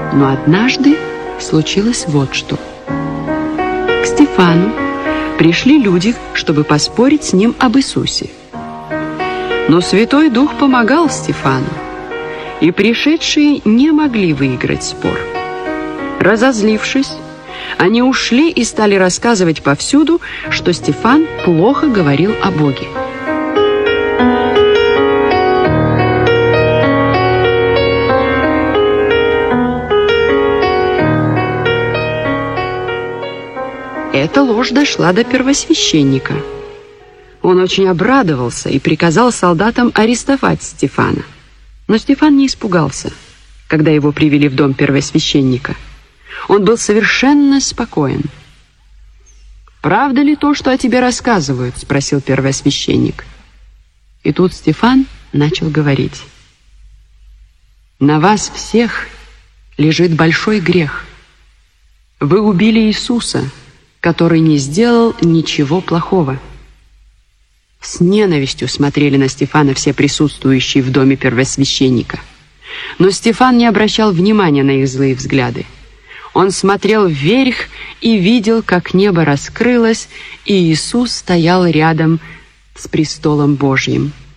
Но однажды случилось вот что. К Стефану пришли люди, чтобы поспорить с ним об Иисусе. Но Святой Дух помогал Стефану, и пришедшие не могли выиграть спор. Разозлившись, они ушли и стали рассказывать повсюду, что Стефан плохо говорил о Боге. Эта ложь дошла до первосвященника. Он очень обрадовался и приказал солдатам арестовать Стефана. Но Стефан не испугался, когда его привели в дом первосвященника. Он был совершенно спокоен. «Правда ли то, что о тебе рассказывают?» — спросил первосвященник. И тут Стефан начал говорить. «На вас всех лежит большой грех. Вы убили Иисуса, который не сделал ничего плохого». С ненавистью смотрели на Стефана все присутствующие в доме первосвященника. Но Стефан не обращал внимания на их злые взгляды. Он смотрел вверх и видел, как небо раскрылось, и Иисус стоял рядом с престолом Божьим.